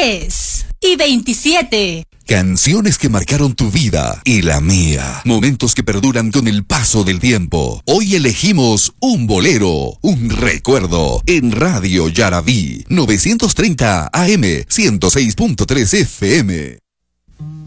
10:27. Canciones que marcaron tu vida y la mía. Momentos que perduran con el paso del tiempo. Hoy elegimos un bolero, un recuerdo en Radio Yaraví. 930 AM, 106.3 FM.